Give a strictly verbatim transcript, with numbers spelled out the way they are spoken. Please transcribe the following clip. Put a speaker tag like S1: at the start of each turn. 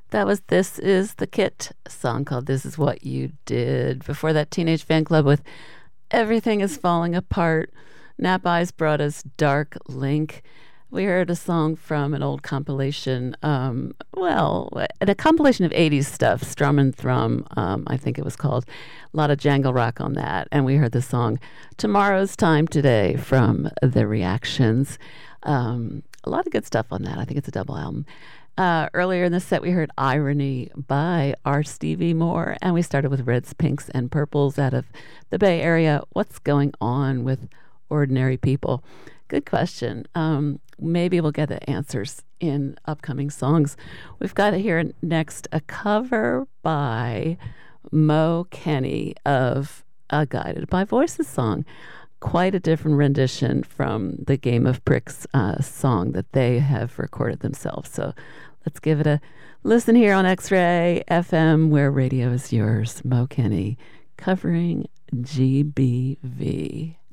S1: That was This Is the Kit, a song called This Is What You Did. Before that, Teenage Fan Club with Everything Is Falling Apart. Nap Eyes brought us Dark Link. We heard a song from an old compilation, um, well, a compilation of eighties stuff, Strum and Thrum, um, I think it was called. A lot of jangle rock on that. And we heard the song Tomorrow's Time Today from The Reactions. Um, a lot of good stuff on that. I think it's a double album. Uh, earlier in the set, we heard Irony by R. Stevie Moore, and we started with Reds, Pinks, and Purples out of the Bay Area. What's going on with ordinary people? Good question. Um, maybe we'll get the answers in upcoming songs. We've got here next a cover by Mo Kenny of a Guided by Voices song. Quite a different rendition from the Game of Pricks uh, song that they have recorded themselves. So let's give it a listen here on X-Ray F M, where radio is yours. Mo Kenny covering G B V.